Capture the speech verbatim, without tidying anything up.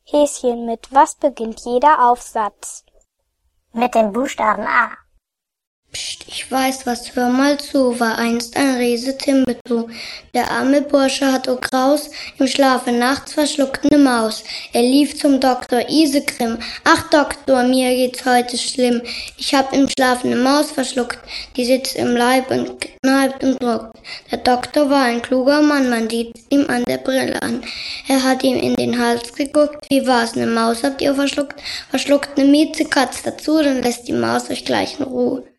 Häschen, mit was beginnt jeder Aufsatz? Mit dem Buchstaben A. Psst, ich weiß was, hör mal zu, war einst ein Riese Timbetu. Der arme Bursche hat o Graus, im Schlafe nachts verschluckt ne Maus. Er lief zum Doktor Isegrim. Ach Doktor, mir geht's heute schlimm. Ich hab im Schlaf ne Maus verschluckt, die sitzt im Leib und kneipt und druckt. Der Doktor war ein kluger Mann, man sieht's ihm an der Brille an. Er hat ihm in den Hals geguckt, wie war's, ne Maus habt ihr verschluckt? Verschluckt ne Miezekatz dazu, dann lässt die Maus euch gleich in Ruhe.